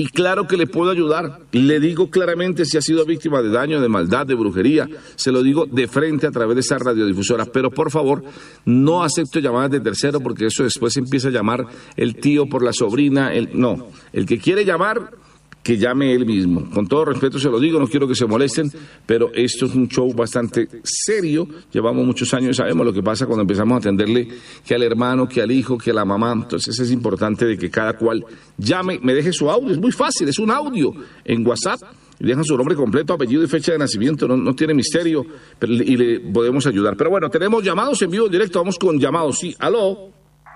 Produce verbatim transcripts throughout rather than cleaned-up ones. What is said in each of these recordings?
y claro que le puedo ayudar. Le digo claramente si ha sido víctima de daño, de maldad, de brujería. Se lo digo de frente a través de esa radiodifusora. Pero por favor, no acepto llamadas de tercero porque eso después empieza a llamar el tío por la sobrina. El, no, el que quiere llamar, que llame él mismo. Con todo respeto se lo digo, no quiero que se molesten, pero esto es un show bastante serio. Llevamos muchos años y sabemos lo que pasa cuando empezamos a atenderle que al hermano, que al hijo, que a la mamá. Entonces es importante de que cada cual llame, me deje su audio. Es muy fácil, es un audio en WhatsApp. Dejan su nombre completo, apellido y fecha de nacimiento, no, no tiene misterio, pero, y le podemos ayudar. Pero bueno, tenemos llamados en vivo en directo, vamos con llamados. Sí, aló.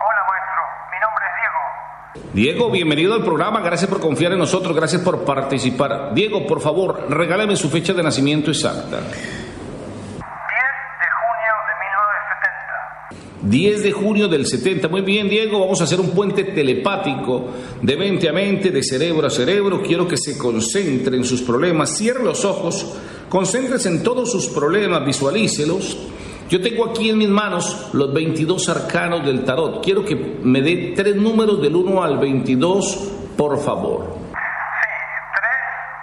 Diego, bienvenido al programa, gracias por confiar en nosotros, gracias por participar. Diego, por favor, regálame su fecha de nacimiento exacta. diez de junio del setenta. Muy bien, Diego, vamos a hacer un puente telepático de mente a mente, de cerebro a cerebro. Quiero que se concentre en sus problemas, cierre los ojos, concéntrese en todos sus problemas, visualícelos. Yo tengo aquí en mis manos los veintidós arcanos del tarot. Quiero que me dé tres números del uno al veintidós, por favor. Sí, tres,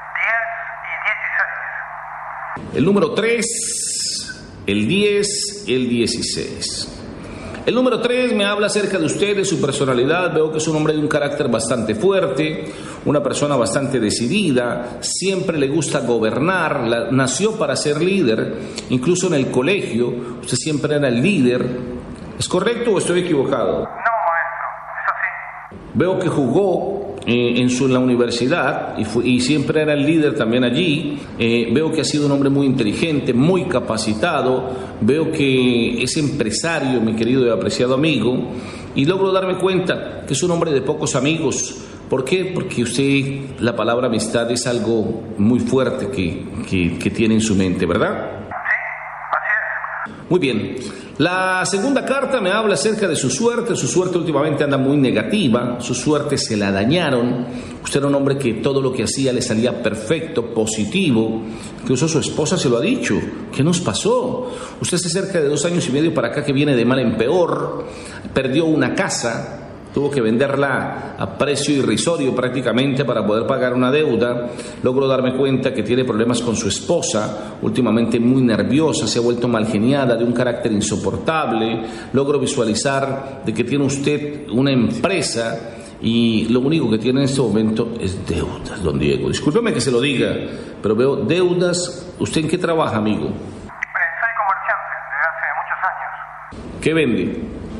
diez y dieciséis. El número tres, el diez, el dieciséis. El número tres me habla acerca de usted, de su personalidad. Veo que es un hombre de un carácter bastante fuerte, una persona bastante decidida, siempre le gusta gobernar, la, nació para ser líder, incluso en el colegio, usted siempre era el líder. ¿Es correcto o estoy equivocado? No, maestro, es así. Veo que jugó eh, en, su, en la universidad y, fue, y siempre era el líder también allí. Eh, veo que ha sido un hombre muy inteligente, muy capacitado. Veo que es empresario, mi querido y apreciado amigo, y logro darme cuenta que es un hombre de pocos amigos. ¿Por qué? Porque usted, la palabra amistad es algo muy fuerte que, que, que tiene en su mente, ¿verdad? Sí, así es. Muy bien. La segunda carta me habla acerca de su suerte. Su suerte últimamente anda muy negativa, su suerte se la dañaron. Usted era un hombre que todo lo que hacía le salía perfecto, positivo. Incluso su esposa se lo ha dicho. ¿Qué nos pasó? Usted hace cerca de dos años y medio para acá que viene de mal en peor. Perdió una casa, tuvo que venderla a precio irrisorio prácticamente para poder pagar una deuda. Logro darme cuenta que tiene problemas con su esposa, últimamente muy nerviosa, se ha vuelto malgeniada, de un carácter insoportable. Logro visualizar de que tiene usted una empresa y lo único que tiene en este momento es deudas, don Diego. Discúlpeme que se lo diga, pero veo deudas. ¿Usted en qué trabaja, amigo? Eh, soy comerciante desde hace muchos años. ¿Qué vende?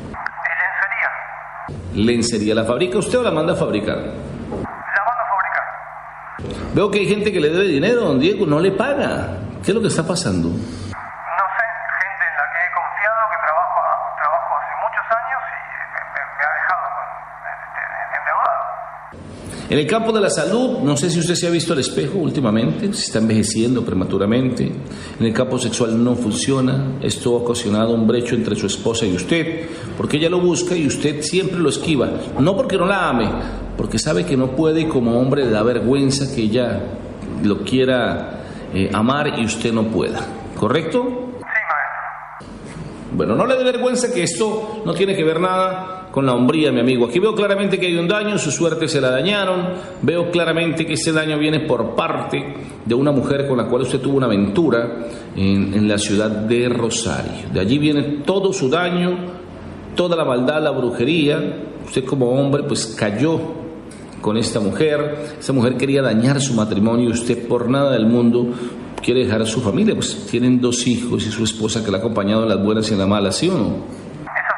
Lencería. ¿La fabrica usted o la manda a fabricar? La mando a fabricar. Veo que hay gente que le debe dinero, don Diego, no le paga. ¿Qué es lo que está pasando? No sé, gente en la que he confiado, que trabajo, trabajo hace muchos años y me, me, me ha dejado este, endeudado. En el campo de la salud, no sé si usted se ha visto al espejo últimamente, se está envejeciendo prematuramente. En el campo sexual no funciona. Esto ha ocasionado un brecho entre su esposa y usted, porque ella lo busca y usted siempre lo esquiva. No porque no la ame, porque sabe que no puede y como hombre le da vergüenza que ella lo quiera eh, amar y usted no pueda. ¿Correcto? Sí, maestro. Bueno, no le dé vergüenza, que esto no tiene que ver nada con la hombría, mi amigo. Aquí veo claramente que hay un daño, su suerte se la dañaron. Veo claramente que ese daño viene por parte de una mujer con la cual usted tuvo una aventura en, en la ciudad de Rosario. De allí viene todo su daño, toda la maldad, la brujería. Usted como hombre pues cayó con esta mujer. Esta mujer quería dañar su matrimonio y usted por nada del mundo quiere dejar a su familia. Pues tienen dos hijos y su esposa que la ha acompañado en las buenas y en las malas, ¿sí o no?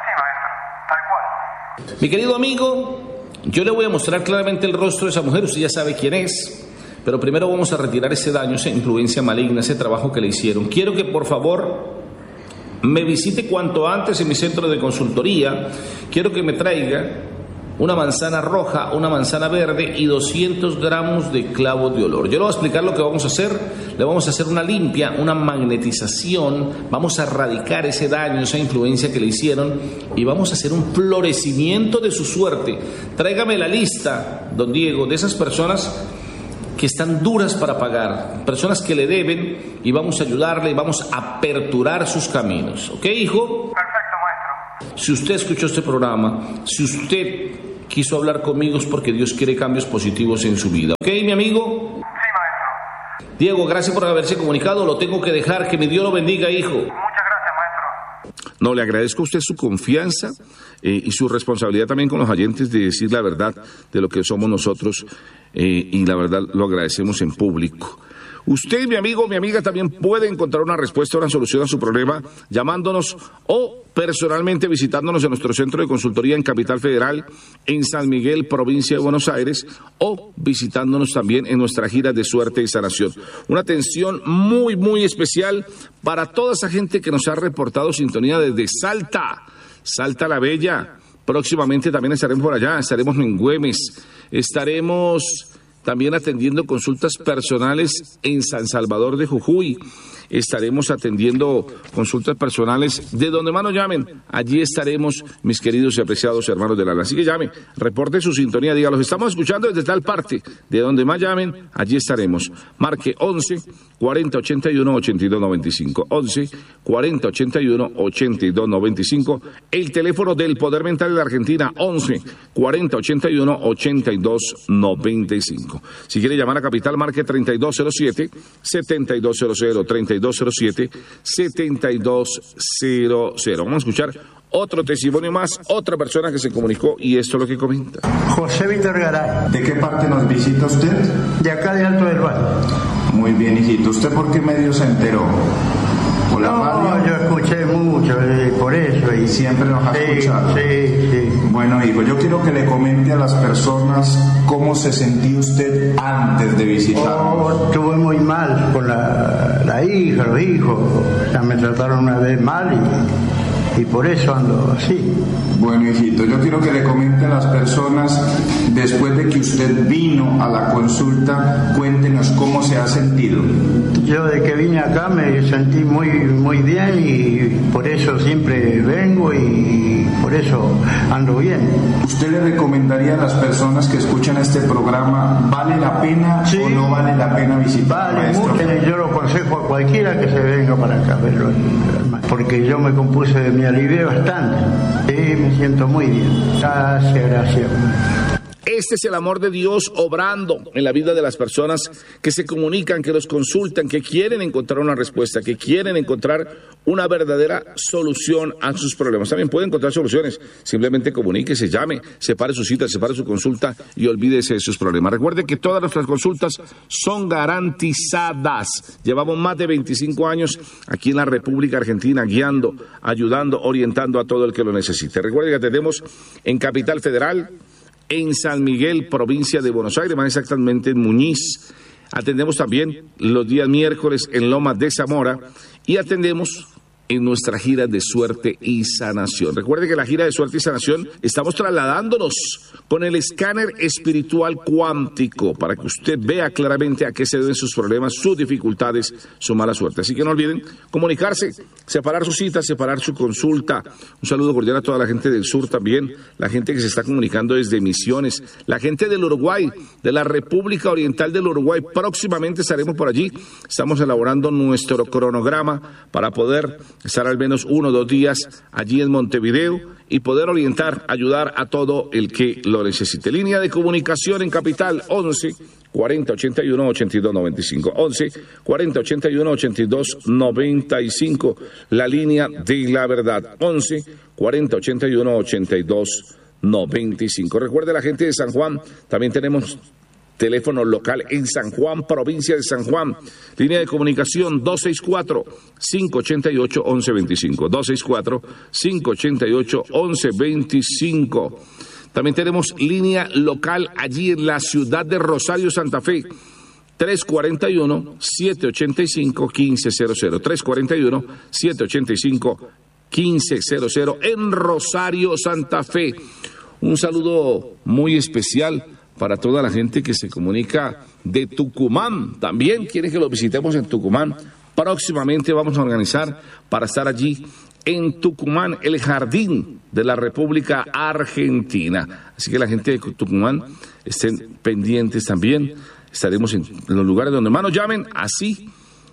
Mi querido amigo, yo le voy a mostrar claramente el rostro de esa mujer, usted ya sabe quién es, pero primero vamos a retirar ese daño, esa influencia maligna, ese trabajo que le hicieron. Quiero que por favor me visite cuanto antes en mi centro de consultoría. Quiero que me traiga una manzana roja, una manzana verde y doscientos gramos de clavos de olor. Yo le voy a explicar lo que vamos a hacer. Le vamos a hacer una limpia, una magnetización, vamos a erradicar ese daño, esa influencia que le hicieron y vamos a hacer un florecimiento de su suerte. Tráigame la lista, don Diego, de esas personas que están duras para pagar, personas que le deben, y vamos a ayudarle y vamos a aperturar sus caminos. ¿Ok, hijo? Perfecto, maestro. Si usted escuchó este programa, si usted quiso hablar conmigo es porque Dios quiere cambios positivos en su vida. ¿Ok, mi amigo? Sí, maestro. Diego, gracias por haberse comunicado. Lo tengo que dejar. Que mi Dios lo bendiga, hijo. Muchas gracias, maestro. No, le agradezco a usted su confianza eh, y su responsabilidad también con los oyentes de decir la verdad de lo que somos nosotros eh, y la verdad lo agradecemos en público. Usted, mi amigo, mi amiga, también puede encontrar una respuesta, una solución a su problema llamándonos o personalmente visitándonos en nuestro centro de consultoría en Capital Federal, en San Miguel, provincia de Buenos Aires, o visitándonos también en nuestra gira de suerte y sanación. Una atención muy, muy especial para toda esa gente que nos ha reportado sintonía desde Salta, Salta la Bella. Próximamente también estaremos por allá, estaremos en Güemes, estaremos también atendiendo consultas personales en San Salvador de Jujuy. Estaremos atendiendo consultas personales de donde más nos llamen. Allí estaremos, mis queridos y apreciados hermanos del alma. Así que llame, reporte su sintonía, diga, los estamos escuchando desde tal parte. De donde más llamen, allí estaremos. Marque once, cuarenta, ochenta y uno, ochenta y dos noventa y cinco. once, cuarenta, ochenta y uno, ochenta y dos noventa y cinco. El teléfono del Poder Mental de la Argentina, once, cuarenta, ochenta y uno, ochenta y dos noventa y cinco. Si quiere llamar a Capital, marque treinta y dos cero siete, setenta y dos cero cero, treinta y dos cero siete, setenta y dos cero cero. Vamos a escuchar otro testimonio más, otra persona que se comunicó y esto es lo que comenta. José Víctor Garay. ¿De qué parte nos visita usted? De acá de Alto del Valle. Muy bien, hijito. ¿Usted por qué medio se enteró? ¿Por la No, radio? yo escuché mucho, eh, por eso. Y Siempre nos ha sí, escuchado. Sí, sí. Bueno, hijo, yo quiero que le comente a las personas cómo se sentía usted antes de visitarnos. Oh, estuve muy mal con la, la hija, los hijos. O sea, me trataron una vez mal y, y por eso ando así. Bueno, hijito, yo quiero que le comente a las personas, después de que usted vino a la consulta, cuéntenos cómo se ha sentido. Yo de que vine acá me sentí muy muy bien y por eso siempre vengo y por eso ando bien. ¿Usted le recomendaría a las personas que escuchan este programa, ¿vale la pena Sí. o no vale la pena visitar? Vale maestro? mucho, y yo lo aconsejo a cualquiera que se venga para acá a verlo, porque yo me compuse, me alivié bastante, sí, me siento muy bien. Gracias, gracias. Este es el amor de Dios obrando en la vida de las personas que se comunican, que los consultan, que quieren encontrar una respuesta, que quieren encontrar una verdadera solución a sus problemas. También pueden encontrar soluciones. Simplemente comuníquese, llame, separe su cita, separe su consulta y olvídese de sus problemas. Recuerde que todas nuestras consultas son garantizadas. Llevamos más de veinticinco años aquí en la República Argentina guiando, ayudando, orientando a todo el que lo necesite. Recuerde que atendemos en Capital Federal, en San Miguel, provincia de Buenos Aires, más exactamente en Muñiz. Atendemos también los días miércoles en Lomas de Zamora y atendemos en nuestra gira de suerte y sanación. Recuerde que la gira de suerte y sanación estamos trasladándonos con el escáner espiritual cuántico para que usted vea claramente a qué se deben sus problemas, sus dificultades, su mala suerte. Así que no olviden comunicarse, separar su cita, separar su consulta. Un saludo cordial a toda la gente del sur también, la gente que se está comunicando desde Misiones, la gente del Uruguay, de la República Oriental del Uruguay. Próximamente estaremos por allí. Estamos elaborando nuestro cronograma para poder estar al menos uno o dos días allí en Montevideo y poder orientar, ayudar a todo el que lo necesite. Línea de comunicación en Capital, once, cuarenta, ochenta y uno, ochenta y dos noventa y cinco. once, cuarenta, ochenta y uno, ochenta y dos noventa y cinco. La línea de la verdad, once, cuarenta, ochenta y uno, ochenta y dos noventa y cinco. Recuerde, la gente de San Juan, también tenemos teléfono local en San Juan, provincia de San Juan. Línea de comunicación dos seis cuatro, cinco ocho ocho, once veinticinco. dos seis cuatro, cinco ocho ocho, once veinticinco. También tenemos línea local allí en la ciudad de Rosario, Santa Fe. tres cuatro uno, siete ocho cinco, uno cinco cero cero. tres cuatro uno, siete ocho cinco, uno cinco cero cero en Rosario, Santa Fe. Un saludo muy especial para toda la gente que se comunica de Tucumán. También quieren que los visitemos en Tucumán. Próximamente vamos a organizar para estar allí en Tucumán, el jardín de la República Argentina. Así que la gente de Tucumán estén pendientes también. Estaremos en los lugares donde más nos llamen. Así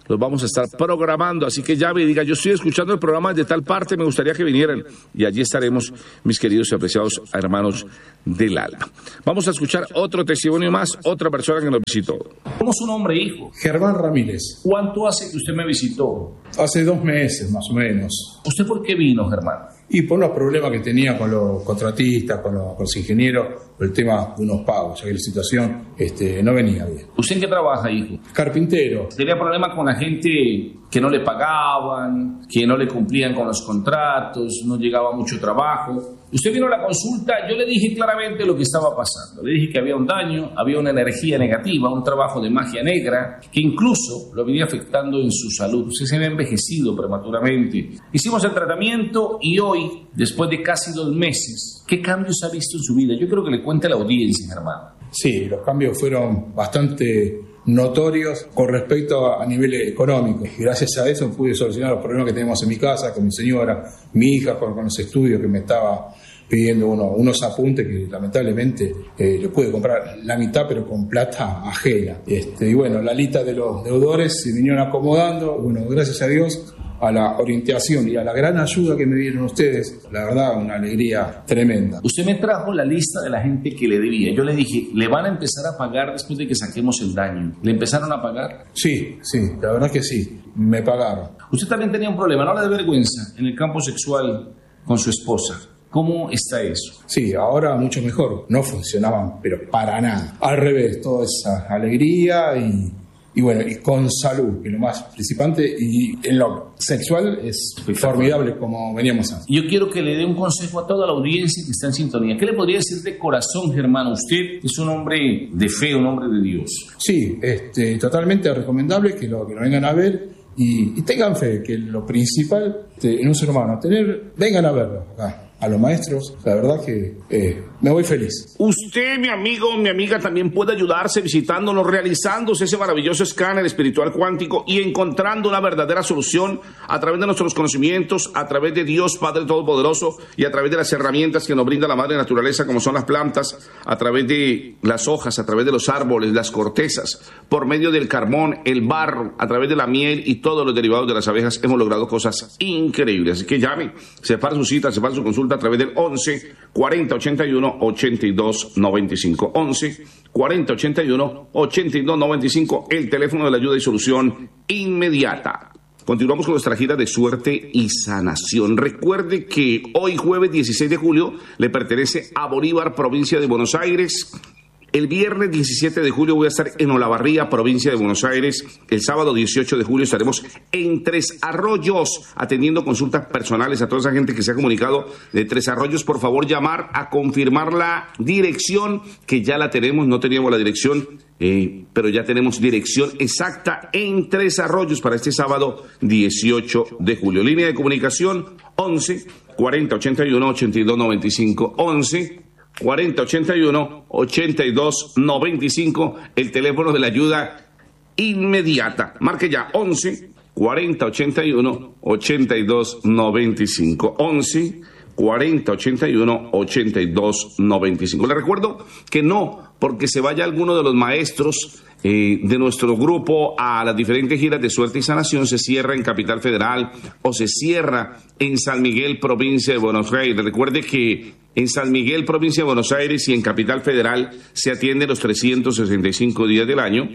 los vamos a estar programando, así que llame y diga, yo estoy escuchando el programa de tal parte, me gustaría que vinieran, y allí estaremos, mis queridos y apreciados hermanos del alma. Vamos a escuchar otro testimonio más, otra persona que nos visitó. ¿Cómo es su nombre, hijo? Germán Ramírez. ¿Cuánto hace que usted me visitó? Hace dos meses, más o menos. ¿Usted por qué vino, Germán? Y por los problemas que tenía con los contratistas, con los, con los ingenieros, por el tema de unos pagos, ya que la situación este, no venía bien. ¿Usted en qué trabaja, hijo? Carpintero. ¿Tenía problemas con la gente que no le pagaban, que no le cumplían con los contratos, no llegaba mucho trabajo? Usted vino a la consulta, yo le dije claramente lo que estaba pasando. Le dije que había un daño, había una energía negativa, un trabajo de magia negra, que incluso lo venía afectando en su salud. Usted se había envejecido prematuramente. Hicimos el tratamiento y hoy, después de casi dos meses, ¿qué cambios ha visto en su vida? Yo creo que le cuente a la audiencia, hermano. Sí, los cambios fueron bastante notorios con respecto a, a nivel económico. Gracias a eso pude solucionar los problemas que tenemos en mi casa, con mi señora, mi hija, con, con los estudios que me estaba pidiendo uno, unos apuntes que lamentablemente eh, le pude comprar la mitad pero con plata ajena. Este, y bueno, la lista de los deudores se vinieron acomodando. Bueno, gracias a Dios, a la orientación y a la gran ayuda que me dieron ustedes, la verdad, una alegría tremenda. Usted me trajo la lista de la gente que le debía. Yo le dije, le van a empezar a pagar después de que saquemos el daño. ¿Le empezaron a pagar? Sí, sí, la verdad que sí, me pagaron. Usted también tenía un problema, no le dé vergüenza, en el campo sexual con su esposa. ¿Cómo está eso? Sí, ahora mucho mejor. No funcionaban, pero para nada. Al revés, toda esa alegría y... Y bueno, y con salud, que es lo más principante, y en lo sexual es formidable como veníamos antes. Yo quiero que le dé un consejo a toda la audiencia que está en sintonía. ¿Qué le podría decir de corazón, Germán? Usted es un hombre de fe, un hombre de Dios. Sí, este, totalmente recomendable que lo, que lo vengan a ver y, y tengan fe, que lo principal de, en un ser humano, tener, vengan a verlo acá. A los maestros, la verdad que eh, me voy feliz. Usted, mi amigo, mi amiga, también puede ayudarse visitándonos, realizándose ese maravilloso escáner espiritual cuántico y encontrando una verdadera solución a través de nuestros conocimientos, a través de Dios Padre Todopoderoso y a través de las herramientas que nos brinda la Madre Naturaleza, como son las plantas, a través de las hojas, a través de los árboles, las cortezas, por medio del carbón, el barro, a través de la miel y todos los derivados de las abejas, hemos logrado cosas increíbles. Así que llame, separe su cita, separe su consulta a través del once cuarenta ochenta y uno ochenta y dos noventa y cinco. once cuarenta ochenta y uno ochenta y dos noventa y cinco, el teléfono de la ayuda y solución inmediata. Continuamos con nuestra gira de suerte y sanación. Recuerde que hoy, jueves dieciséis de julio, le pertenece a Bolívar, provincia de Buenos Aires. El viernes diecisiete de julio voy a estar en Olavarría, provincia de Buenos Aires. El sábado dieciocho de julio estaremos en Tres Arroyos, atendiendo consultas personales a toda esa gente que se ha comunicado de Tres Arroyos. Por favor, llamar a confirmar la dirección, que ya la tenemos. No teníamos la dirección, eh, pero ya tenemos dirección exacta en Tres Arroyos para este sábado dieciocho de julio. Línea de comunicación once cuarenta ochenta y uno ochenta y dos noventa y cinco. once cuarenta ochenta y uno ochenta y dos noventa y cinco, el teléfono de la ayuda inmediata. Marque ya once cuarenta ochenta y uno ochenta y dos noventa y cinco. once cuarenta ochenta y uno ochenta y dos noventa y cinco. Le recuerdo que no porque se vaya alguno de los maestros eh, de nuestro grupo a las diferentes giras de suerte y sanación, se cierra en Capital Federal o se cierra en San Miguel, provincia de Buenos Aires. Recuerde que en San Miguel, provincia de Buenos Aires, y en Capital Federal se atiende los trescientos sesenta y cinco días del año,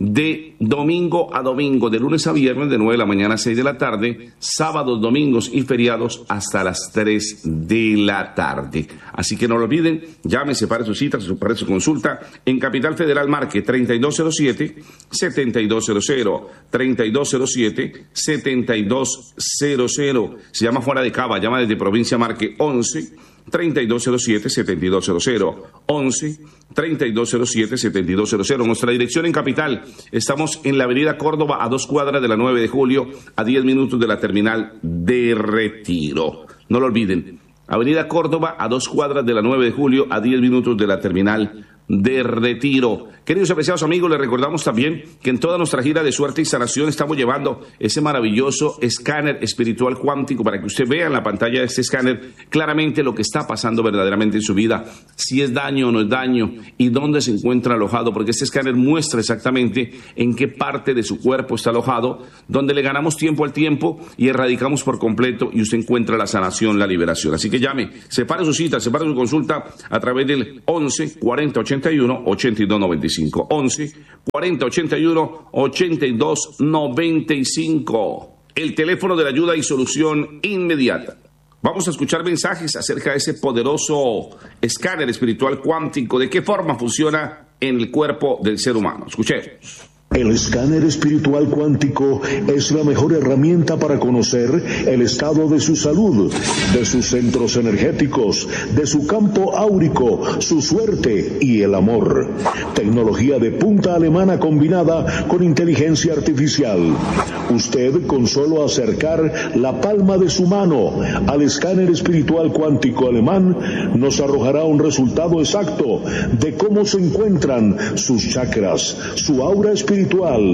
de domingo a domingo, de lunes a viernes, de nueve de la mañana a seis de la tarde, sábados, domingos y feriados hasta las tres de la tarde. Así que no lo olviden, llame, separe su cita, separe su consulta. En Capital Federal, marque treinta y dos cero siete, setenta y dos cero cero, treinta y dos cero siete, setenta y dos cero cero. Se llama fuera de Cava, llama desde provincia, marque once treinta y dos cero siete, setenta y dos cero cero. once treinta y dos cero siete, setenta y dos cero cero. Nuestra dirección en Capital, estamos en la avenida Córdoba, a dos cuadras de la nueve de julio, a diez minutos de la terminal de Retiro. No lo olviden, avenida Córdoba, a dos cuadras de la nueve de julio, a diez minutos de la terminal de Retiro. Queridos y apreciados amigos, les recordamos también que en toda nuestra gira de suerte y sanación estamos llevando ese maravilloso escáner espiritual cuántico para que usted vea en la pantalla de este escáner claramente lo que está pasando verdaderamente en su vida, si es daño o no es daño y dónde se encuentra alojado, porque este escáner muestra exactamente en qué parte de su cuerpo está alojado, donde le ganamos tiempo al tiempo y erradicamos por completo y usted encuentra la sanación, la liberación. Así que llame, separe su cita, separe su consulta a través del once cuarenta ochenta y uno ochenta y dos noventa y cinco. once cuarenta ochenta y uno ochenta y dos noventa y cinco. El teléfono de la ayuda y solución inmediata. Vamos a escuchar mensajes acerca de ese poderoso escáner espiritual cuántico, de qué forma funciona en el cuerpo del ser humano. Escuchemos. El escáner espiritual cuántico es la mejor herramienta para conocer el estado de su salud, de sus centros energéticos, de su campo áurico, su suerte y el amor. Tecnología de punta alemana combinada con inteligencia artificial. Usted, con solo acercar la palma de su mano al escáner espiritual cuántico alemán, nos arrojará un resultado exacto de cómo se encuentran sus chakras, su aura espiritual,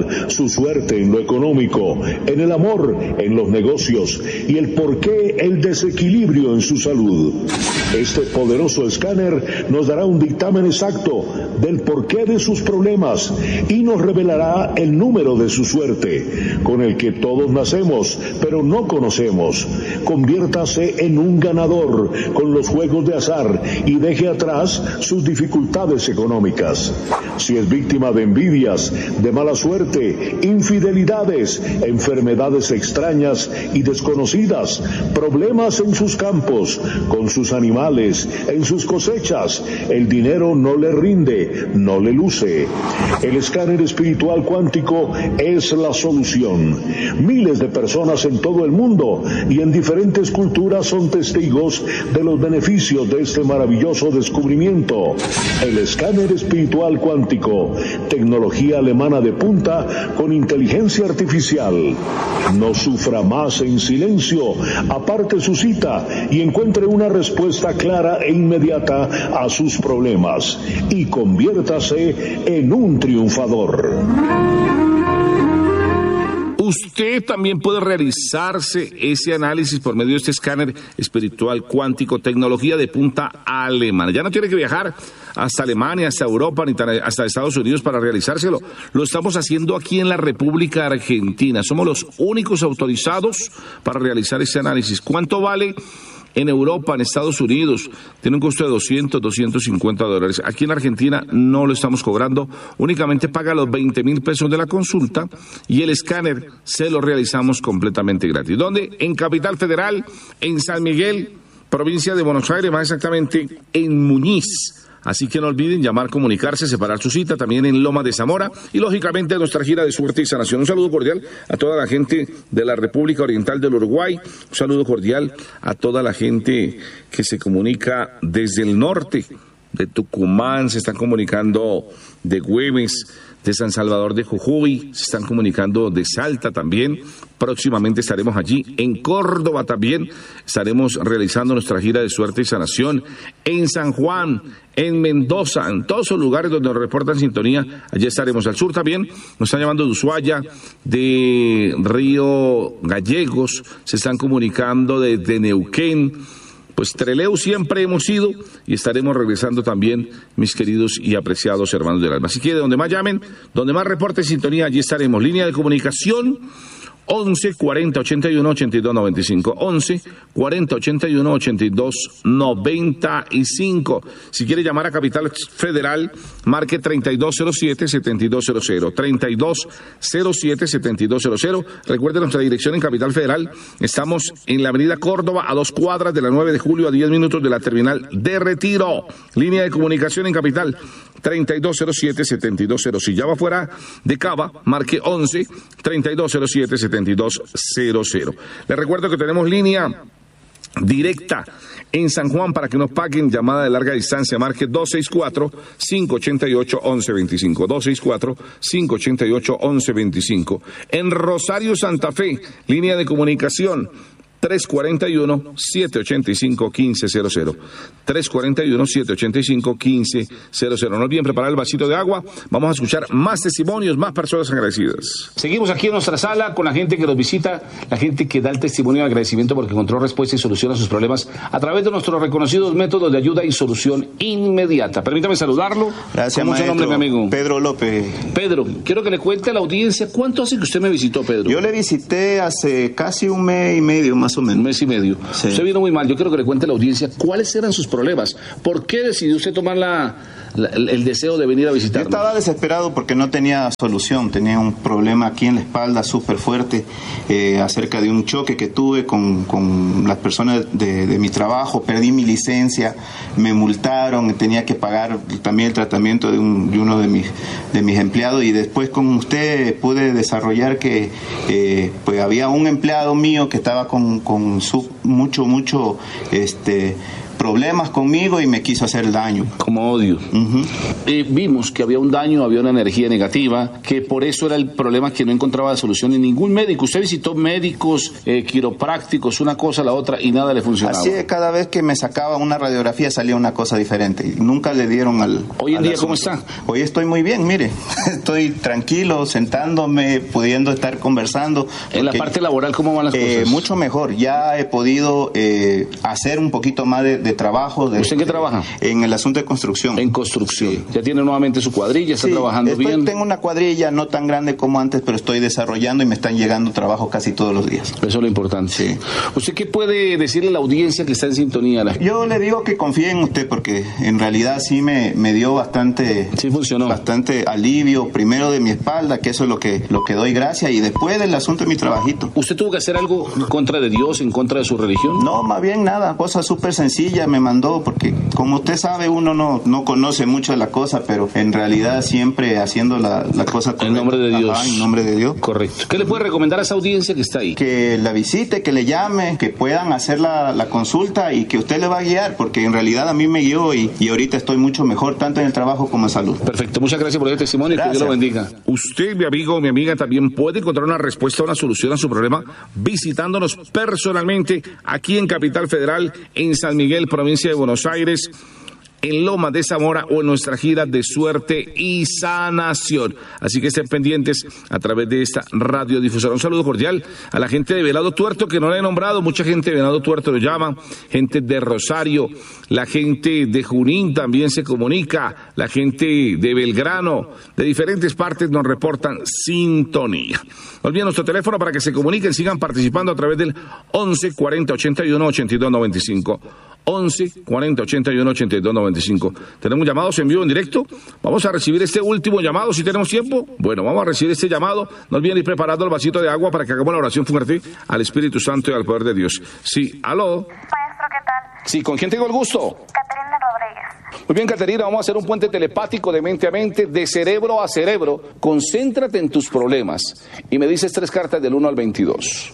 su suerte en lo económico, en el amor, en los negocios y el porqué el desequilibrio en su salud. Este poderoso escáner nos dará un dictamen exacto del porqué de sus problemas y nos revelará el número de su suerte, con el que todos nacemos, pero no conocemos. Conviértase en un ganador con los juegos de azar y deje atrás sus dificultades económicas. Si es víctima de envidias, de mala suerte, infidelidades, enfermedades extrañas y desconocidas, problemas en sus campos, con sus animales, en sus cosechas, el dinero no le rinde, no le luce. El escáner espiritual cuántico es la solución. Miles de personas en todo el mundo y en diferentes culturas son testigos de los beneficios de este maravilloso descubrimiento. El escáner espiritual cuántico, tecnología alemana de punta con inteligencia artificial. No sufra más en silencio, aparte su cita y encuentre una respuesta clara e inmediata a sus problemas y conviértase en un triunfador. Usted también puede realizarse ese análisis por medio de este escáner espiritual cuántico, tecnología de punta alemana. Ya no tiene que viajar hasta Alemania, hasta Europa, ni hasta Estados Unidos para realizárselo. Lo estamos haciendo aquí en la República Argentina. Somos los únicos autorizados para realizar ese análisis. ¿Cuánto vale? En Europa, en Estados Unidos, tiene un costo de doscientos, doscientos cincuenta dólares. Aquí en Argentina no lo estamos cobrando, únicamente paga los veinte mil pesos de la consulta y el escáner se lo realizamos completamente gratis. ¿Dónde? En Capital Federal, en San Miguel, provincia de Buenos Aires, más exactamente en Muñiz. Así que no olviden llamar, comunicarse, separar su cita, también en Loma de Zamora y lógicamente nuestra gira de suerte y sanación. Un saludo cordial a toda la gente de la República Oriental del Uruguay, un saludo cordial a toda la gente que se comunica desde el norte, de Tucumán, se están comunicando de Güemes, de San Salvador de Jujuy, se están comunicando de Salta también. Próximamente estaremos allí, en Córdoba también, estaremos realizando nuestra gira de suerte y sanación, en San Juan, en Mendoza, en todos esos lugares donde nos reportan sintonía, allí estaremos. Al sur también, nos están llamando de Ushuaia, de Río Gallegos, se están comunicando desde Neuquén. Pues Trelew siempre hemos ido y estaremos regresando también, mis queridos y apreciados hermanos del alma. Así que de donde más llamen, donde más reporten sintonía, allí estaremos. Línea de comunicación once cuarenta ochenta y uno ochenta y dos noventa y cinco. once cuarenta ochenta y uno ochenta y dos noventa y cinco. Si quiere llamar a Capital Federal, marque treinta y dos cero siete setenta y dos cero cero. treinta y dos cero siete setenta y dos cero cero. Recuerde nuestra dirección en Capital Federal. Estamos en la avenida Córdoba, a dos cuadras de la nueve de julio, a diez minutos de la terminal de Retiro. Línea de comunicación en Capital treinta y dos cero siete setenta y dos cero cero. Si ya va fuera de Cava, marque once treinta y dos cero siete setenta y dos cero cero. Les recuerdo que tenemos línea directa en San Juan para que nos paguen llamada de larga distancia. Marque dos seis cuatro cinco ocho ocho once veinticinco. dos seis cuatro cinco ocho ocho once veinticinco. En Rosario, Santa Fe, línea de comunicación tres cuatro uno, siete ocho cinco, uno cinco cero cero. tres cuatro uno, siete ocho cinco, uno cinco cero cero. No olviden preparar el vasito de agua. Vamos a escuchar más testimonios, más personas agradecidas. Seguimos aquí en nuestra sala con la gente que nos visita, la gente que da el testimonio de agradecimiento porque encontró respuesta y solución a sus problemas a través de nuestros reconocidos métodos de ayuda y solución inmediata. Permítame saludarlo. Gracias, ¿Cómo es su nombre, mi amigo? Pedro López. Pedro, quiero que le cuente a la audiencia cuánto hace que usted me visitó, Pedro. Yo le visité hace casi un mes y medio, más o menos. Un mes y medio. Sí. Usted vino muy mal. Yo quiero que le cuente a la audiencia cuáles eran sus problemas. ¿Por qué decidió usted tomar la, la, el deseo de venir a visitarnos? Yo estaba desesperado porque no tenía solución. Tenía un problema aquí en la espalda súper fuerte eh, acerca de un choque que tuve con, con las personas de, de mi trabajo. Perdí mi licencia, me multaron, tenía que pagar también el tratamiento de, un, de uno de mis, de mis empleados, y después con usted pude desarrollar que eh, pues había un empleado mío que estaba con, con su, mucho, mucho este problemas conmigo y me quiso hacer daño. Como odio. Uh-huh. Eh, vimos que había un daño, había una energía negativa, que por eso era el problema que no encontraba solución en ningún médico. Usted visitó médicos, eh, quiroprácticos, una cosa, la otra, y nada le funcionaba. Así es, cada vez que me sacaba una radiografía salía una cosa diferente. Nunca le dieron al... Hoy en al día, asunto. ¿cómo está? Hoy estoy muy bien, mire. Estoy tranquilo, sentándome, pudiendo estar conversando. En la parte laboral, ¿cómo van las eh, cosas? Mucho mejor. Ya he podido eh, hacer un poquito más de, de trabajo. De, ¿Usted en qué trabaja? En el asunto de construcción. En construcción. Sí. Ya tiene nuevamente su cuadrilla, está sí, trabajando estoy, bien. Tengo una cuadrilla no tan grande como antes, pero estoy desarrollando y me están llegando trabajos casi todos los días. Eso es lo importante. Sí. ¿Usted qué puede decirle a la audiencia que está en sintonía? La... Yo le digo que confíe en usted porque en realidad sí me, me dio bastante, sí funcionó. bastante alivio, primero de mi espalda, que eso es lo que, lo que doy gracias, y después del asunto de mi trabajito. ¿Usted tuvo que hacer algo en contra de Dios, en contra de su religión? No, más bien nada, cosa súper sencilla me mandó, porque como usted sabe, uno no, no conoce mucho de la cosa, pero en realidad siempre haciendo la, la cosa correcta. En nombre de Dios. Ajá, en nombre de Dios. Correcto. ¿Qué le puede recomendar a esa audiencia que está ahí? Que la visite, que le llame, que puedan hacer la, la consulta y que usted le va a guiar, porque en realidad a mí me guió y, y ahorita estoy mucho mejor, tanto en el trabajo como en salud. Perfecto, muchas gracias por el testimonio y que Dios lo bendiga. Usted, mi amigo o mi amiga, también puede encontrar una respuesta, una solución a su problema visitándonos personalmente aquí en Capital Federal, en San Miguel, provincia de Buenos Aires, en Lomas de Zamora o en nuestra gira de suerte y sanación. Así que estén pendientes a través de esta radiodifusora. Un saludo cordial a la gente de Venado Tuerto, que no la he nombrado. Mucha gente de Venado Tuerto lo llama, gente de Rosario, la gente de Junín también se comunica, la gente de Belgrano, de diferentes partes nos reportan sintonía. No olviden nuestro teléfono para que se comuniquen, sigan participando a través del once cuarenta ochenta y uno ochenta y dos noventa y cinco. once cuarenta ochenta y uno ochenta y dos noventa y cinco. Tenemos llamados en vivo, en directo. Vamos a recibir este último llamado, si tenemos tiempo. Bueno, vamos a recibir este llamado. No olviden ir preparando el vasito de agua para que hagamos la oración fuerte al Espíritu Santo y al poder de Dios. Sí, aló. Maestro, ¿qué tal? Sí, ¿con quién tengo el gusto? Caterina Rodríguez. Muy bien, Caterina, vamos a hacer un puente telepático de mente a mente, de cerebro a cerebro. Concéntrate en tus problemas y me dices tres cartas del uno al veintidós.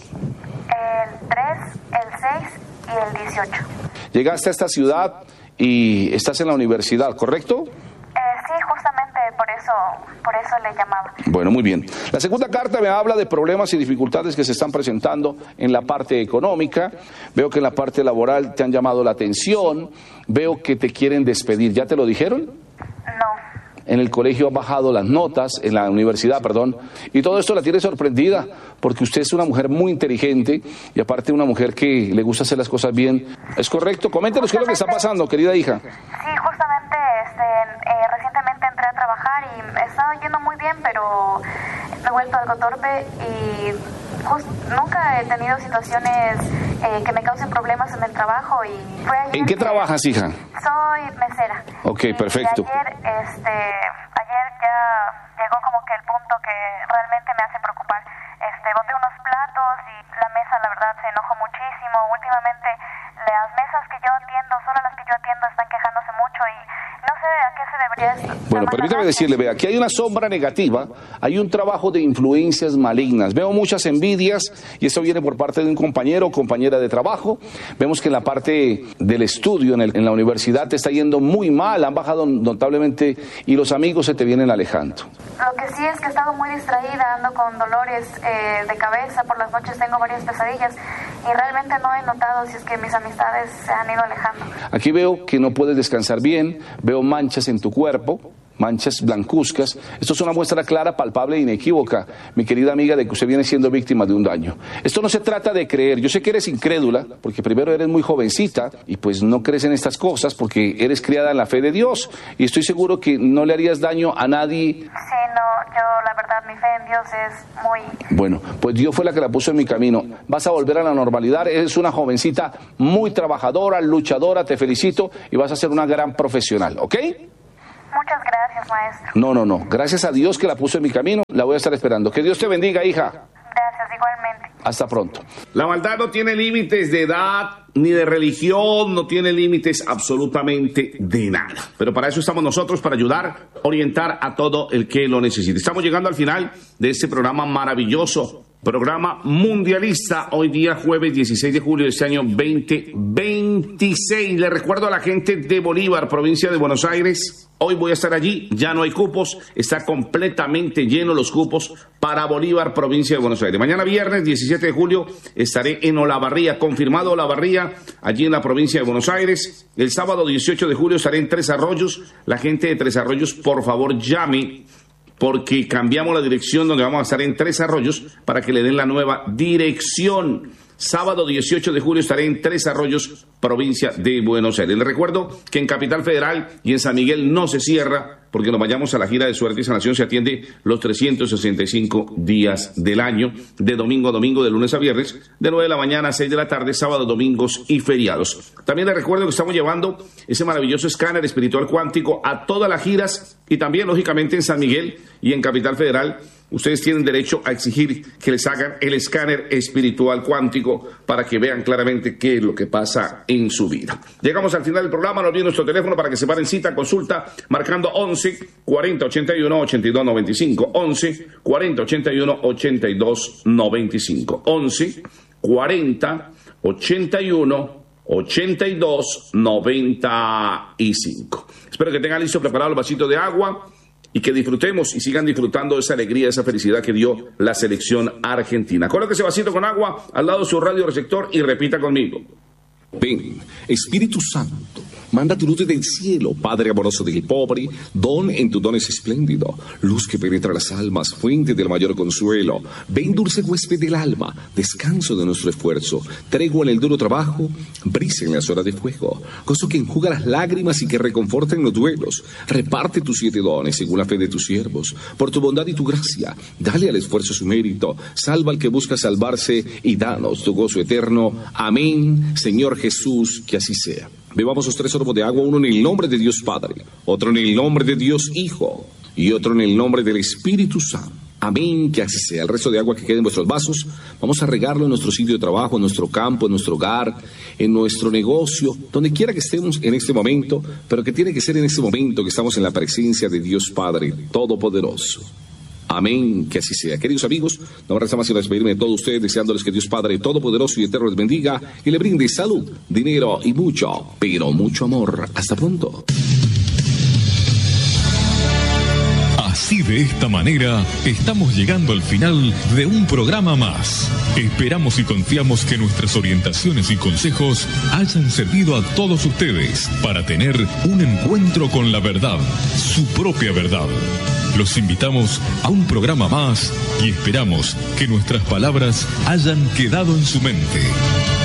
El tres, el seis y el dieciocho. Llegaste a esta ciudad y estás en la universidad, ¿correcto? Eh, sí, justamente por eso, por eso le llamaba. Bueno, muy bien. La segunda carta me habla de problemas y dificultades que se están presentando en la parte económica. Veo que en la parte laboral te han llamado la atención. Veo que te quieren despedir. ¿Ya te lo dijeron? No. En el colegio han bajado las notas, en la universidad, perdón, y todo esto la tiene sorprendida, porque usted es una mujer muy inteligente y aparte una mujer que le gusta hacer las cosas bien. ¿Es correcto? Coméntenos qué es lo que está pasando, querida hija. Sí, justamente este, eh, recientemente entré a trabajar y me estaba yendo muy bien, pero me he vuelto algo torpe y just, nunca he tenido situaciones eh, que me causen problemas en el trabajo. Y fue ayer ¿En qué que, trabajas, hija? Soy mesera. Ok, y, perfecto. Y ayer, este, ayer ya llegó como que el punto que realmente me hace preocupar. Este, boté unos platos y la mesa, la verdad, se enojó muchísimo. Últimamente las mesas que yo atiendo, solo las que yo atiendo, están quejándose mucho y no sé a qué se debería... Bueno, permítame decirle, vea, aquí hay una sombra negativa, hay un trabajo de influencias malignas. Veo muchas envidias y esto viene por parte de un compañero o compañera de trabajo. Vemos que en la parte del estudio, en, el, en la universidad, te está yendo muy mal, han bajado notablemente y los amigos se te vienen alejando. Lo que sí es que he estado muy distraída, ando con dolores eh, de cabeza, por las noches tengo varias pesadillas y realmente no he notado si es que mis amistades se han ido alejando. Aquí veo que no puedes descansar bien, veo manchas en tu cuerpo, manchas blancuzcas. Esto es una muestra clara, palpable e inequívoca, mi querida amiga, de que usted viene siendo víctima de un daño. Esto no se trata de creer. Yo sé que eres incrédula, porque primero eres muy jovencita y pues no crees en estas cosas porque eres criada en la fe de Dios, y estoy seguro que no le harías daño a nadie. Sí, no, yo la verdad mi fe en Dios es muy... Bueno, pues Dios fue la que la puso en mi camino. Vas a volver a la normalidad, eres una jovencita muy trabajadora, luchadora, te felicito, y vas a ser una gran profesional, ¿ok? Muchas gracias, maestro. No, no, no. Gracias a Dios que la puso en mi camino. La voy a estar esperando. Que Dios te bendiga, hija. Gracias, igualmente. Hasta pronto. La maldad no tiene límites de edad ni de religión, no tiene límites absolutamente de nada. Pero para eso estamos nosotros, para ayudar, orientar a todo el que lo necesite. Estamos llegando al final de este programa maravilloso, programa mundialista, hoy día jueves dieciséis de julio de este año veinte veintiséis. Le recuerdo a la gente de Bolívar, provincia de Buenos Aires, hoy voy a estar allí, ya no hay cupos, está completamente lleno los cupos para Bolívar, provincia de Buenos Aires. Mañana viernes diecisiete de julio estaré en Olavarría, confirmado Olavarría, allí en la provincia de Buenos Aires. El sábado dieciocho de julio estaré en Tres Arroyos. La gente de Tres Arroyos, por favor, llame, porque cambiamos la dirección donde vamos a estar en Tres Arroyos para que le den la nueva dirección. Sábado dieciocho de julio estaré en Tres Arroyos, provincia de Buenos Aires. Les recuerdo que en Capital Federal y en San Miguel no se cierra, porque nos vayamos a la gira de suerte y sanación. Se atiende los trescientos sesenta y cinco días del año, de domingo a domingo, de lunes a viernes, de nueve de la mañana a seis de la tarde, sábados, domingos y feriados. También les recuerdo que estamos llevando ese maravilloso escáner espiritual cuántico a todas las giras, y también, lógicamente, en San Miguel y en Capital Federal. Ustedes tienen derecho a exigir que les hagan el escáner espiritual cuántico para que vean claramente qué es lo que pasa en su vida. Llegamos al final del programa. No olviden nuestro teléfono para que se paren cita, consulta, marcando once cuarenta ochenta y uno ochenta y dos noventa y cinco. once cuarenta ochenta y uno ochenta y dos noventa y cinco. once cuarenta ochenta y uno ochenta y dos noventa y cinco. Espero que tengan listo preparado el vasito de agua y que disfrutemos y sigan disfrutando de esa alegría, esa felicidad que dio la selección argentina. Coloque ese vasito con agua al lado de su radio receptor y repita conmigo. Ven, Espíritu Santo, manda tu luz desde el cielo, Padre amoroso del pobre, don en tu don es espléndido, luz que penetra las almas, fuente del mayor consuelo. Ven, dulce huésped del alma, descanso de nuestro esfuerzo, tregua en el duro trabajo, brisa en las horas de fuego, gozo que enjuga las lágrimas y que reconforta en los duelos. Reparte tus siete dones según la fe de tus siervos, por tu bondad y tu gracia, dale al esfuerzo su mérito, salva al que busca salvarse y danos tu gozo eterno. Amén, Señor Jesús, que así sea. Bebamos los tres sorbos de agua, uno en el nombre de Dios Padre, otro en el nombre de Dios Hijo y otro en el nombre del Espíritu Santo. Amén, que así sea. El resto de agua que quede en vuestros vasos, vamos a regarlo en nuestro sitio de trabajo, en nuestro campo, en nuestro hogar, en nuestro negocio, donde quiera que estemos en este momento, pero que tiene que ser en este momento que estamos en la presencia de Dios Padre Todopoderoso. Amén, que así sea. Queridos amigos, no me resta más que despedirme de todos ustedes, deseándoles que Dios Padre Todopoderoso y Eterno les bendiga y le brinde salud, dinero y mucho, pero mucho amor. Hasta pronto. Así, de esta manera, estamos llegando al final de un programa más. Esperamos y confiamos que nuestras orientaciones y consejos hayan servido a todos ustedes para tener un encuentro con la verdad, su propia verdad. Los invitamos a un programa más y esperamos que nuestras palabras hayan quedado en su mente.